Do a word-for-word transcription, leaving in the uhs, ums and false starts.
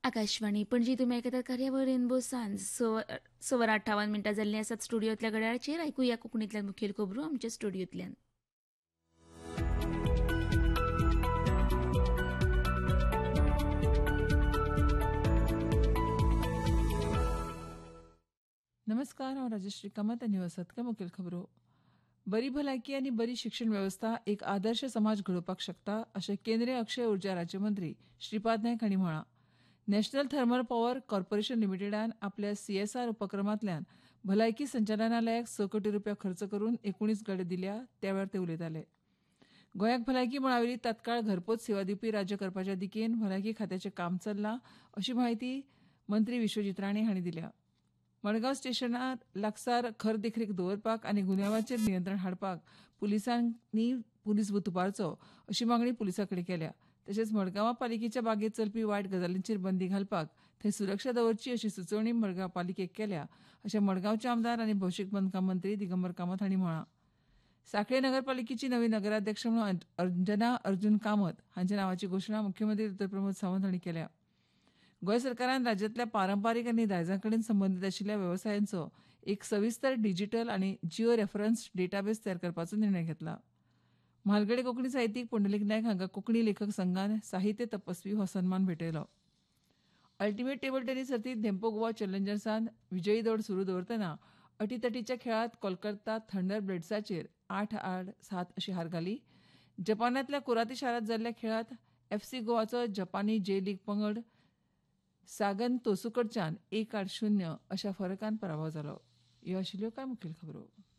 आकाशवाणी पणजी तुम्ही ऐकतात कार्यावळ रेनबो सांज स सवर अठ्ठावन्न मिनटां जाल्लीं आसात स्टुडियोंतल्या घड्याळाचेर. ऐकुया कोंकणींतल्यान मुखेल खबरो आमच्या स्टुडियोंतल्यान. नमस्कार, हांव राजश्री कामत आनी वसत का मुखेल खबरो. बरी भलायकी आनी बरी शिक्षण वेवस्था एक आदर्श समाज घडोवपाक शकता अशें केंद्रीय अक्षय उर्जा राज्यमंत्री श्रीपाद नायक हांणी म्हळां. नॅशनल थर्मल पॉवर कॉर्पोरेशन लिमिटेडान आपल्या सीएसआर उपक्रमांतल्यान भलायकी संचालनालयाक स कोटी रुपया खर्च करून एकुणीस गाड्यो दिल्या, त्या वेळार ते उलयताले. गोंयाक भलायकी मळावेली तात्काळ घरपोच सेवा दिवपी राज्य करपाच्या दिकेन भलायकी खात्याचें काम चल्लां अशी माहिती मंत्री विश्वजीत राणे हांणी दिल्या. मडगांव स्टेशनार लागसार खर देखरेख दवरपाक आनी गुन्यांवाचेर नियंत्रण हाडपाक पुलिसांनी पुलीस बूथ उबारचो अशी मागणी पुलिसां कडेन केल्या. तशेंच मडगांव पालिकेच्या बागेत चलपी वायट गजालींचेर बंदी घालपाक थंय सुरक्षा दवरची अशी सुचोवणी मडगांव पालिकेक केल्या अशें मडगांवचे आमदार आनी भौशीक बांदकाम मंत्री दिगंबर कामत हांणी म्हळां. सांखळे नगरपालिकेची नवी नगराध्यक्ष म्हणून अंजना अर्जुन कामत हांच्या नांवाची घोशणा मुख्यमंत्री दोतोर प्रमोद सावंत हांणी केल्या. गोंय सरकारान राज्यांतल्या पारंपारीक आनी दायजां कडेन संबंदीत आशिल्ल्या वेवसायांचो एक सविस्तर डिजीटल आनी जिओ रेफरन्स डेटाबेस तयार करपाचो निर्णय घेतला. म्हालगडे कोंकणी साहित्यीक पुंडलीक नायक हांकां कोंकणी लेखक संघान साहित्य तपस्वी हो सन्मान भेटयलो. अल्टिमेट टेबल टेनीस सर्तींत धेंपो गोवा चॅलेंजर्सान विजयी दौड सुरू दवरतना अटीतटीच्या खेळांत कोलकाता थंडर ब्लेड्साचेर आठ आड सात अशी हार घाली. जपानांतल्या कुराती शारांत जाल्ल्या खेळांत एफसी गोवाचो जपानी जे लीग पंगड सागन तोसू कडच्यान एक आड शुन्य अशा फरकान पराभव जालो. ह्यो आशिल्ल्यो कांय मुखेल खबरो.